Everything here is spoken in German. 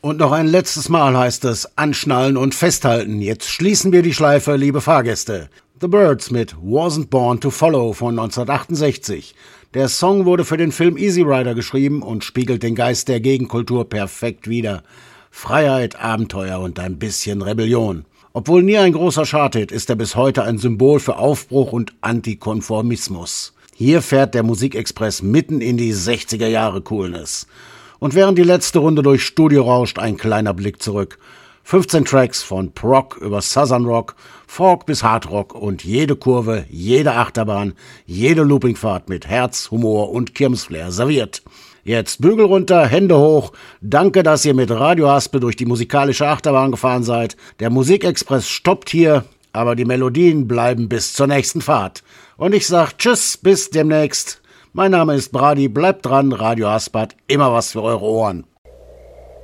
Und noch ein letztes Mal heißt es anschnallen und festhalten. Jetzt schließen wir die Schleife, liebe Fahrgäste. The Byrds mit Wasn't Born to Follow von 1968. Der Song wurde für den Film Easy Rider geschrieben und spiegelt den Geist der Gegenkultur perfekt wider. Freiheit, Abenteuer und ein bisschen Rebellion. Obwohl nie ein großer Charthit, ist er bis heute ein Symbol für Aufbruch und Antikonformismus. Hier fährt der Musikexpress mitten in die 60er Jahre Coolness. Und während die letzte Runde durchs Studio rauscht, ein kleiner Blick zurück. 15 Tracks von Prog über Southern Rock, Folk bis Hard Rock und jede Kurve, jede Achterbahn, jede Loopingfahrt mit Herz, Humor und Kirmesflair serviert. Jetzt Bügel runter, Hände hoch. Danke, dass ihr mit Radio Haspe durch die musikalische Achterbahn gefahren seid. Der Musikexpress stoppt hier, aber die Melodien bleiben bis zur nächsten Fahrt. Und ich sag Tschüss, bis demnächst. Mein Name ist Brady, bleibt dran, Radio Haspe hat immer was für eure Ohren.